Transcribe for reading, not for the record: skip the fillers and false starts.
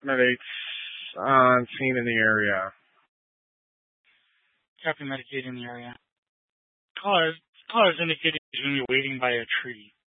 Medicates on scene in the area. Copy, medicated in the area. Callers indicated he's going to be waiting by a tree.